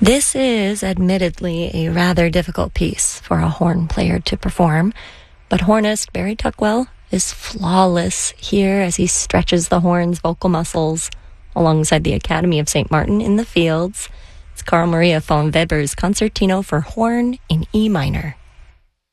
This is admittedly a rather difficult piece for a horn player to perform, but hornist Barry Tuckwell is flawless here as he stretches the horn's vocal muscles alongside the Academy of St. Martin in the Fields. It's Carl Maria von Weber's Concertino for Horn in E minor.